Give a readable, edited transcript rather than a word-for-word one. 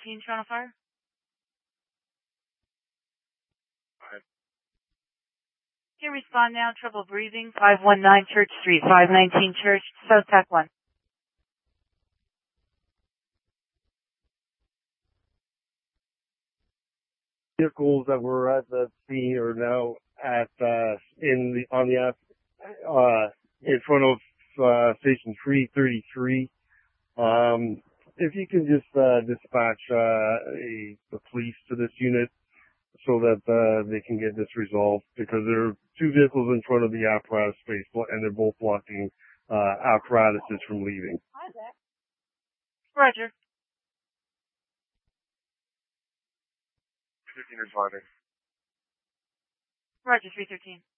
313 Toronto Fire. Can you respond now? Trouble breathing. 519 Church Street, 519 Church, South Tac 1. Vehicles that were at the scene are now at in front of station 333. If you can just dispatch the police to this unit so that they can get this resolved, because there are two vehicles in front of the apparatus space and they're both blocking apparatuses from leaving. Roger. 15 responding. Roger, 313.